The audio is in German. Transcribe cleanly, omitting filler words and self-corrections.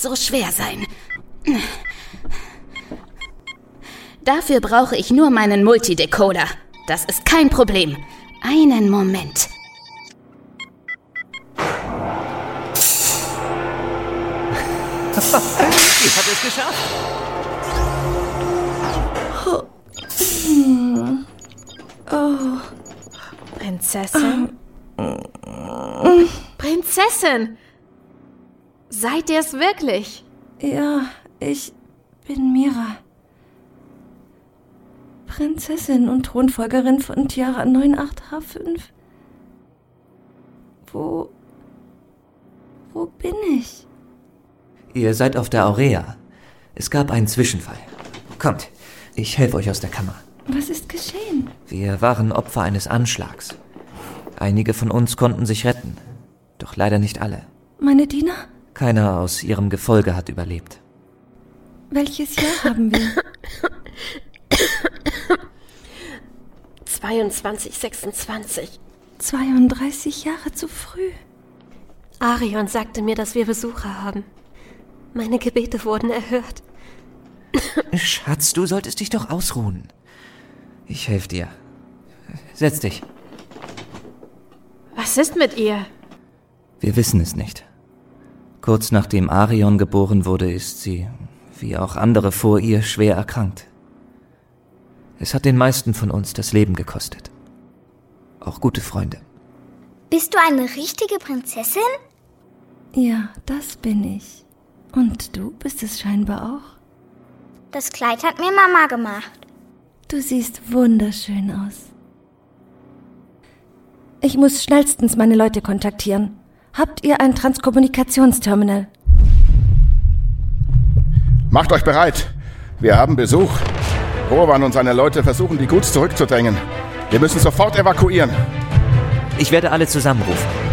so schwer sein. Dafür brauche ich nur meinen Multidecoder. Das ist kein Problem. Einen Moment. Ich habe es geschafft. Oh. Prinzessin? Prinzessin! Seid ihr es wirklich? Ja, ich bin Mira. Prinzessin und Thronfolgerin von Tiara 98H5. Wo bin ich? Ihr seid auf der Aurea. Es gab einen Zwischenfall. Kommt, ich helfe euch aus der Kammer. Was ist geschehen? Wir waren Opfer eines Anschlags. Einige von uns konnten sich retten, doch leider nicht alle. Meine Diener? Keiner aus ihrem Gefolge hat überlebt. Welches Jahr haben wir? 2226. 32 Jahre zu früh. Arion sagte mir, dass wir Besucher haben. Meine Gebete wurden erhört. Schatz, du solltest dich doch ausruhen. Ich helfe dir. Setz dich. Was ist mit ihr? Wir wissen es nicht. Kurz nachdem Arion geboren wurde, ist sie, wie auch andere vor ihr, schwer erkrankt. Es hat den meisten von uns das Leben gekostet. Auch gute Freunde. Bist du eine richtige Prinzessin? Ja, das bin ich. Und du bist es scheinbar auch. Das Kleid hat mir Mama gemacht. Du siehst wunderschön aus. Ich muss schnellstens meine Leute kontaktieren. Habt ihr ein Transkommunikationsterminal? Macht euch bereit. Wir haben Besuch. Rowan und seine Leute versuchen, die Guts zurückzudrängen. Wir müssen sofort evakuieren. Ich werde alle zusammenrufen.